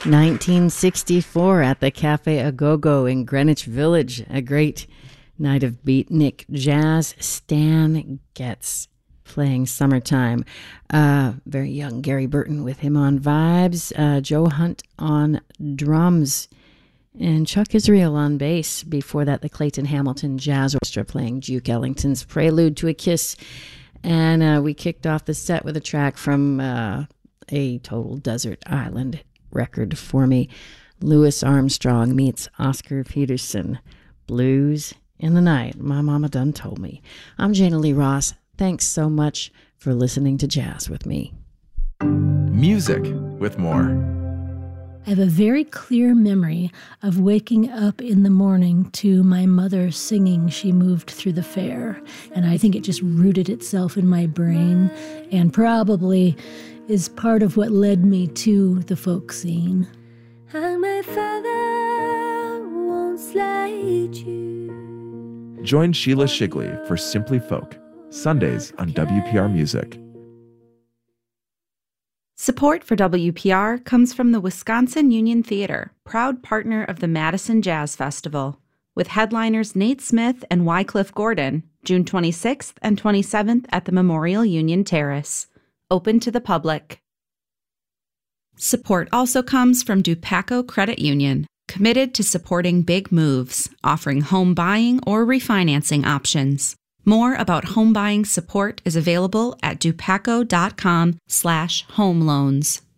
1964 at the Cafe Agogo in Greenwich Village. A great night of beatnik jazz. Stan Getz playing Summertime. Very young Gary Burton with him on vibes. Joe Hunt on drums. And Chuck Israel on bass. Before that, the Clayton Hamilton Jazz Orchestra playing Duke Ellington's Prelude to a Kiss. And we kicked off the set with a track from a Total Desert Island record for me. Louis Armstrong meets Oscar Peterson. Blues in the Night. My mama done told me. I'm Jana Lee Ross. Thanks so much for listening to Jazz with me. Music with more. I have a very clear memory of waking up in the morning to my mother singing She Moved Through the Fair. And I think it just rooted itself in my brain and probably is part of what led me to the folk scene. And my father won't slide you. Join Sheila Shigley for Simply Folk, Sundays on WPR Music. Support for WPR comes from the Wisconsin Union Theater, proud partner of the Madison Jazz Festival, with headliners Nate Smith and Wycliffe Gordon, June 26th and 27th at the Memorial Union Terrace. Open to the public. Support also comes from Dupaco Credit Union, committed to supporting big moves, offering home buying or refinancing options. More about home buying support is available at dupaco.com/home loans.